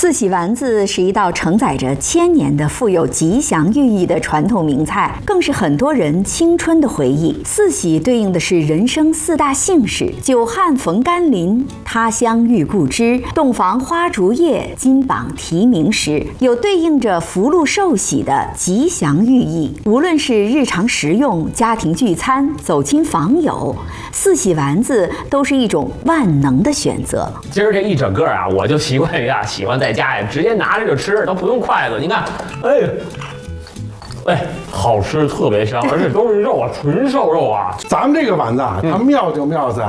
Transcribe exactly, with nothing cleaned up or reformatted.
四喜丸子是一道承载着千年的富有吉祥寓意的传统名菜，更是很多人青春的回忆。四喜对应的是人生四大幸事：久旱逢甘霖、他乡遇故知、洞房花烛夜、金榜题名时，有对应着福禄寿喜的吉祥寓意。无论是日常食用、家庭聚餐、走亲访友，四喜丸子都是一种万能的选择。 今儿这一整个啊，我就习惯于啊，喜欢在家呀直接拿着就吃，都不用筷子。你看，哎，哎，好吃，特别香，而且都是肉啊，纯瘦肉啊。 咱们这个丸子啊，它妙就妙在